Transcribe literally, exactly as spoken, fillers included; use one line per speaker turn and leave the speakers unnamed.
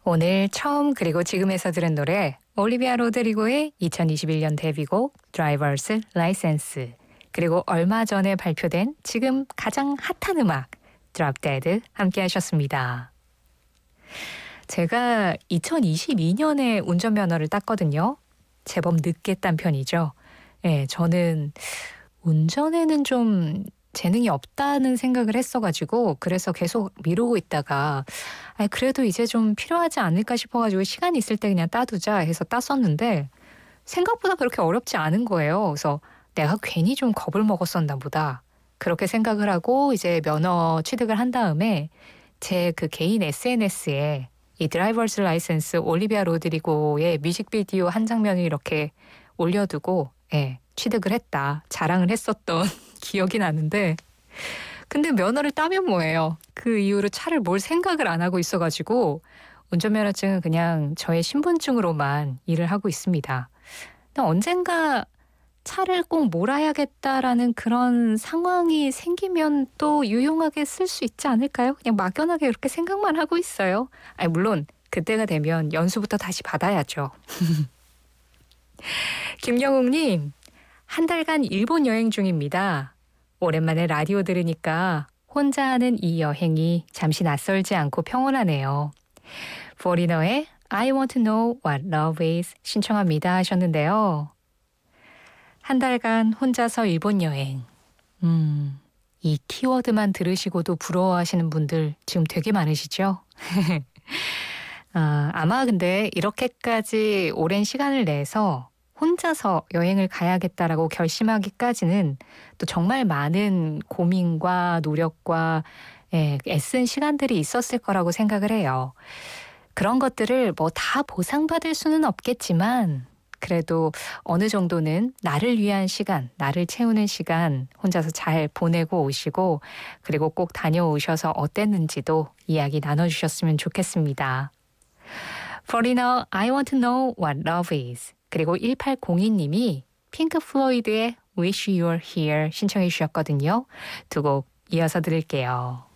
오늘 처음 그리고 지금에서 들은 노래 올리비아 로드리고의 이천이십일 년 데뷔곡 Driver's License, 그리고 얼마 전에 발표된 지금 가장 핫한 음악 Drop Dead 함께 하셨습니다. 제가 이천이십이 년에 운전면허를 땄거든요. 제법 늦게 딴 편이죠. 네, 저는 운전에는 좀 재능이 없다는 생각을 했어가지고 그래서 계속 미루고 있다가 아 그래도 이제 좀 필요하지 않을까 싶어가지고 시간 있을 때 그냥 따두자 해서 땄었는데 생각보다 그렇게 어렵지 않은 거예요. 그래서 내가 괜히 좀 겁을 먹었었나 보다 그렇게 생각을 하고 이제 면허 취득을 한 다음에 제 그 개인 에스엔에스에 이 드라이버스 라이센스 올리비아 로드리고의 뮤직비디오 한 장면을 이렇게 올려두고 예, 취득을 했다 자랑을 했었던 기억이 나는데, 근데 면허를 따면 뭐예요? 그 이후로 차를 몰 생각을 안 하고 있어가지고 운전면허증은 그냥 저의 신분증으로만 일을 하고 있습니다. 근데 언젠가 차를 꼭 몰아야겠다라는 그런 상황이 생기면 또 유용하게 쓸 수 있지 않을까요? 그냥 막연하게 그렇게 생각만 하고 있어요. 아니 물론 그때가 되면 연수부터 다시 받아야죠. 김영웅님, 한 달간 일본 여행 중입니다. 오랜만에 라디오 들으니까 혼자 하는 이 여행이 잠시 낯설지 않고 평온하네요. 포리너의 I want to know what love is 신청합니다 하셨는데요. 한 달간 혼자서 일본 여행. 음, 이 키워드만 들으시고도 부러워하시는 분들 지금 되게 많으시죠? 아, 아마 근데 이렇게까지 오랜 시간을 내서 혼자서 여행을 가야겠다라고 결심하기까지는 또 정말 많은 고민과 노력과 예, 애쓴 시간들이 있었을 거라고 생각을 해요. 그런 것들을 뭐 다 보상받을 수는 없겠지만 그래도 어느 정도는 나를 위한 시간, 나를 채우는 시간 혼자서 잘 보내고 오시고 그리고 꼭 다녀오셔서 어땠는지도 이야기 나눠주셨으면 좋겠습니다. Foreigner, I want to know what love is. 그리고 일팔공이 님이 핑크 플로이드의 Wish You Were Here 신청해 주셨거든요. 두 곡 이어서 들을게요.